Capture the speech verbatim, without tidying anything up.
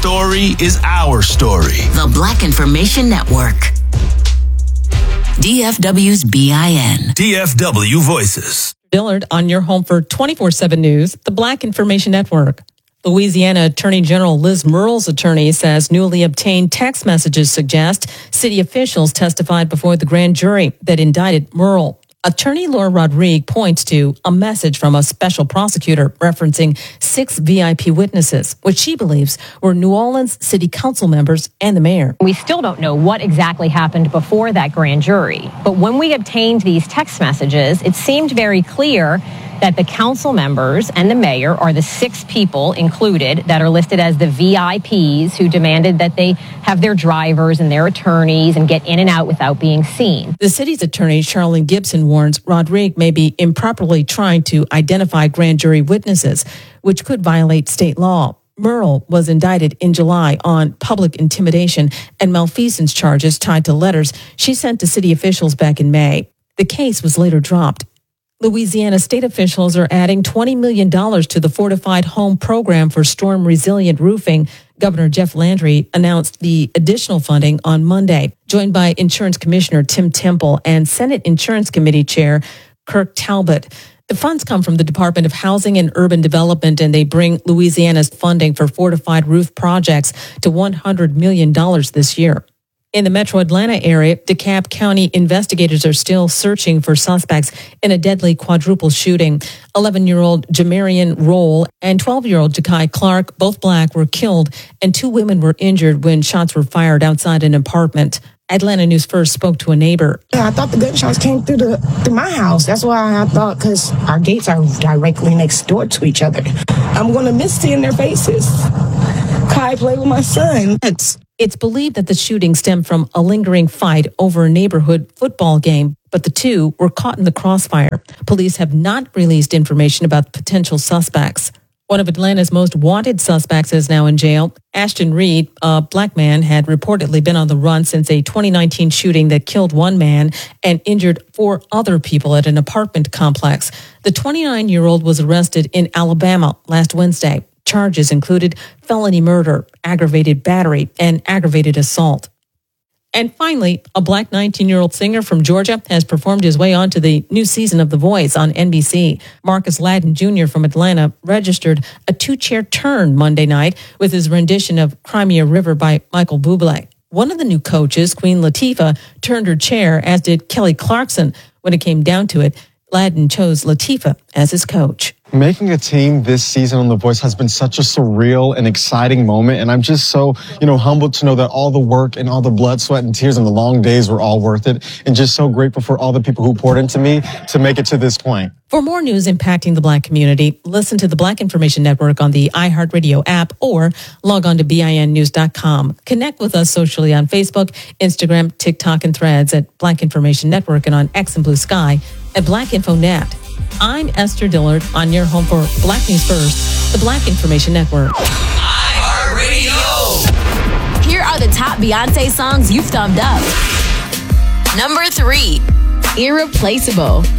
story is our story. The Black Information Network. D F W's B I N. D F W Voices. Dillard on your home for twenty-four seven News, the Black Information Network. Louisiana Attorney General Liz Murrell's attorney says newly obtained text messages suggest city officials testified before the grand jury that indicted Murrell. Attorney Laura Rodrigue points to a message from a special prosecutor referencing six V I P witnesses, which she believes were New Orleans city council members and the mayor. We still don't know what exactly happened before that grand jury, but when we obtained these text messages, it seemed very clear that the council members and the mayor are the six people included that are listed as the V I Ps who demanded that they have their drivers and their attorneys and get in and out without being seen. The city's attorney, Charlene Gibson, warns Rodrigue may be improperly trying to identify grand jury witnesses, which could violate state law. Murrell was indicted in July on public intimidation and malfeasance charges tied to letters she sent to city officials back in May. The case was later dropped. Louisiana state officials are adding twenty million dollars to the Fortified Home Program for storm-resilient roofing. Governor Jeff Landry announced the additional funding on Monday, joined by Insurance Commissioner Tim Temple and Senate Insurance Committee Chair Kirk Talbot. The funds come from the Department of Housing and Urban Development, and they bring Louisiana's funding for fortified roof projects to one hundred million dollars this year. In the metro Atlanta area, DeKalb County investigators are still searching for suspects in a deadly quadruple shooting. eleven-year-old Jamarian Roll and twelve-year-old Ja'Kai Clark, both black, were killed, and two women were injured when shots were fired outside an apartment. Atlanta News First spoke to a neighbor. Yeah, I thought the gunshots came through the through my house. That's why I thought, because our gates are directly next door to each other. I'm going to miss seeing their faces. Kai played with my son. It's It's believed that the shooting stemmed from a lingering fight over a neighborhood football game, but the two were caught in the crossfire. Police have not released information about potential suspects. One of Atlanta's most wanted suspects is now in jail. Ashton Reed, a black man, had reportedly been on the run since a twenty nineteen shooting that killed one man and injured four other people at an apartment complex. The twenty-nine-year-old was arrested in Alabama last Wednesday. Charges included felony murder, aggravated battery, and aggravated assault. And finally, a black nineteen-year-old singer from Georgia has performed his way onto the new season of The Voice on N B C. Marcus Ladden Junior from Atlanta registered a two-chair turn Monday night with his rendition of Crimea River by Michael Bublé. One of the new coaches, Queen Latifah, turned her chair, as did Kelly Clarkson. When it came down to it, Ladden chose Latifah as his coach. Making a team this season on The Voice has been such a surreal and exciting moment, and I'm just so, you know, humbled to know that all the work and all the blood, sweat, and tears and the long days were all worth it, and just so grateful for all the people who poured into me to make it to this point. For more news impacting the black community, listen to the Black Information Network on the iHeartRadio app or log on to B I N news dot com. Connect with us socially on Facebook, Instagram, TikTok, and Threads at Black Information Network, and on X and Blue Sky at Black Info Net. I'm Esther Dillard on your home for Black News First, the Black Information Network. iHeartRadio. Here are the top Beyonce songs you've thumbed up. Number three, Irreplaceable.